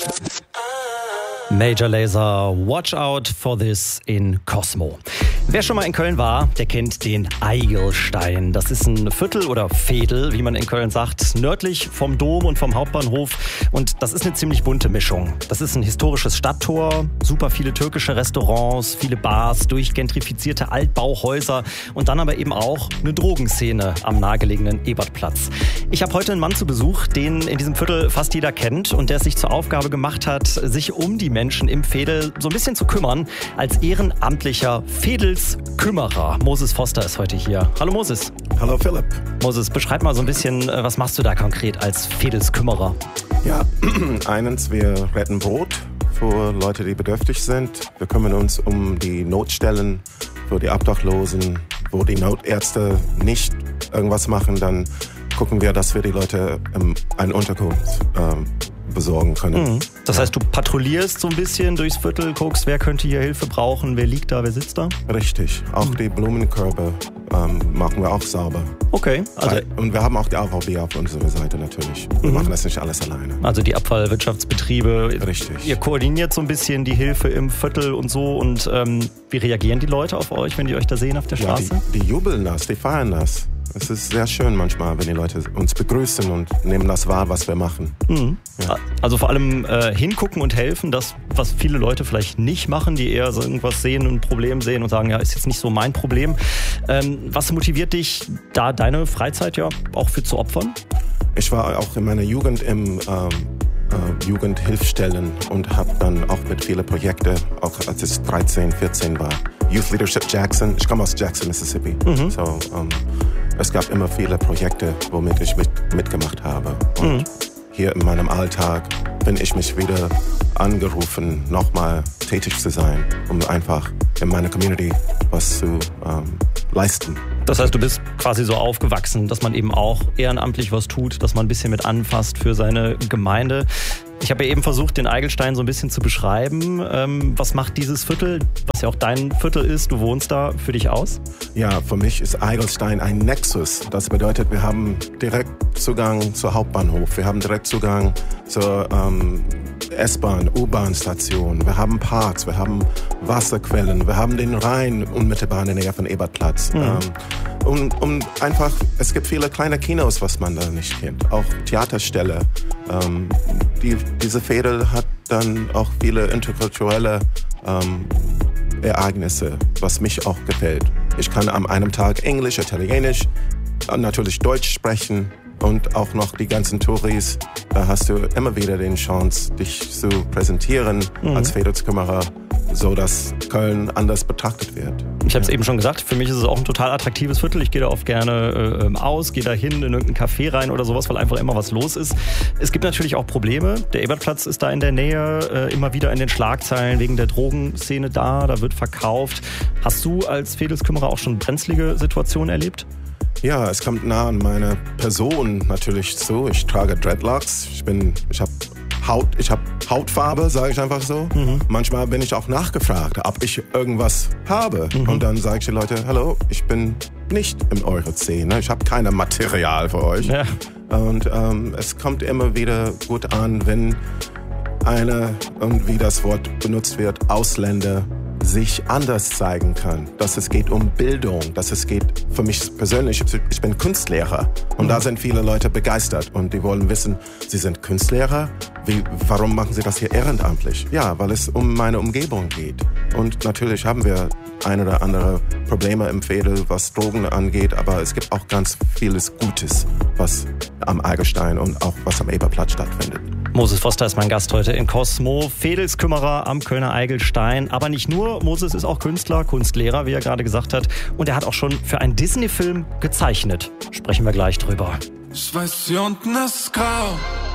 Major Lazer, Watch Out for This in Cosmo. Wer schon mal in Köln war, der kennt den Eigelstein. Das ist ein Viertel oder Veedel, wie man in Köln sagt, nördlich vom Dom und vom Hauptbahnhof. Und das ist eine ziemlich bunte Mischung. Das ist ein historisches Stadttor, super viele türkische Restaurants, viele Bars, durchgentrifizierte Altbauhäuser und dann aber eben auch eine Drogenszene am nahegelegenen Ebertplatz. Ich habe heute einen Mann zu Besuch, den in diesem Viertel fast jeder kennt und der es sich zur Aufgabe gemacht hat, sich um die Menschen im Veedel so ein bisschen zu kümmern, als ehrenamtlicher Veedelskümmerer. Moses Foster ist heute hier. Hallo Moses. Hallo Philipp. Moses, beschreib mal so ein bisschen, was machst du da konkret als Veedelskümmerer? Ja, wir retten Brot für Leute, die bedürftig sind. Wir kümmern uns um die Notstellen für die Obdachlosen, wo die Notärzte nicht irgendwas machen, dann gucken wir, dass wir die Leute eine Unterkunft besorgen können. Das heißt, du patrouillierst so ein bisschen durchs Viertel, guckst, wer könnte hier Hilfe brauchen, wer liegt da, wer sitzt da? Richtig. Auch die Blumenkörbe machen wir auch sauber. Okay. Und wir haben auch die AVB auf unserer Seite natürlich. Wir machen das nicht alles alleine. Also die Abfallwirtschaftsbetriebe. Richtig. Ihr koordiniert so ein bisschen die Hilfe im Viertel und so. Und wie reagieren die Leute auf euch, wenn die euch da sehen auf der Straße? Ja, die jubeln das, die feiern das. Es ist sehr schön manchmal, wenn die Leute uns begrüßen und nehmen das wahr, was wir machen. Ja. Also vor allem hingucken und helfen, das, was viele Leute vielleicht nicht machen, die eher so irgendwas sehen und ein Problem sehen und sagen, ja, ist jetzt nicht so mein Problem. Was motiviert dich, da deine Freizeit ja auch für zu opfern? Ich war auch in meiner Jugend im Jugendhilfsstellen und habe dann auch mit vielen Projekten, auch als ich 13, 14 war. Youth Leadership Jackson, ich komme aus Jackson, Mississippi. Es gab immer viele Projekte, womit ich mitgemacht habe. Und hier in meinem Alltag bin ich mich wieder angerufen, nochmal tätig zu sein, um einfach in meiner Community was zu leisten. Das heißt, du bist quasi so aufgewachsen, dass man eben auch ehrenamtlich was tut, dass man ein bisschen mit anfasst für seine Gemeinde. Ich habe ja eben versucht, den Eigelstein so ein bisschen zu beschreiben. Was macht dieses Viertel, was ja auch dein Viertel ist, du wohnst da, für dich aus? Ja, für mich ist Eigelstein ein Nexus. Das bedeutet, wir haben direkt Zugang zum Hauptbahnhof. Wir haben direkt Zugang zur S-Bahn, U-Bahn-Station. Wir haben Parks, wir haben Wasserquellen, wir haben den Rhein unmittelbar in der Nähe von Ebertplatz. Und einfach, es gibt viele kleine Kinos, was man da nicht kennt. Auch Theaterstelle. Diese Veedel hat dann auch viele interkulturelle Ereignisse, was mich auch gefällt. Ich kann an einem Tag Englisch, Italienisch, natürlich Deutsch sprechen und auch noch die ganzen Touris. Da hast du immer wieder die Chance, dich zu präsentieren als Veedelskümmerer, so dass Köln anders betrachtet wird. Ich habe es eben schon gesagt, für mich ist es auch ein total attraktives Viertel. Ich gehe da oft gerne aus, gehe da hin in irgendein Café rein oder sowas, weil einfach immer was los ist. Es gibt natürlich auch Probleme. Der Ebertplatz ist da in der Nähe, immer wieder in den Schlagzeilen wegen der Drogenszene da wird verkauft. Hast du als Veedelskümmerer auch schon brenzlige Situationen erlebt? Ja, es kommt nah an meine Person natürlich zu. Ich trage Dreadlocks. Ich habe Hautfarbe, sage ich einfach so. Manchmal bin ich auch nachgefragt, ob ich irgendwas habe. Und dann sage ich den Leuten, hallo, ich bin nicht in eurer Szene. Ich habe kein Material für euch. Ja. Und es kommt immer wieder gut an, wenn und wie das Wort benutzt wird, Ausländer sich anders zeigen kann. Dass es geht um Bildung, dass es geht für mich persönlich, ich bin Kunstlehrer und da sind viele Leute begeistert und die wollen wissen, sie sind Kunstlehrer, warum machen sie das hier ehrenamtlich? Ja, weil es um meine Umgebung geht. Und natürlich haben wir ein oder andere Probleme im Veedel, was Drogen angeht, aber es gibt auch ganz vieles Gutes, was am Eigelstein und auch was am Eberplatz stattfindet. Moses Foster ist mein Gast heute in Cosmo, Veedelskümmerer am Kölner Eigelstein. Aber nicht nur, Moses ist auch Künstler, Kunstlehrer, wie er gerade gesagt hat. Und er hat auch schon für einen Disney-Film gezeichnet. Sprechen wir gleich drüber. Ich weiß, hier unten ist grau.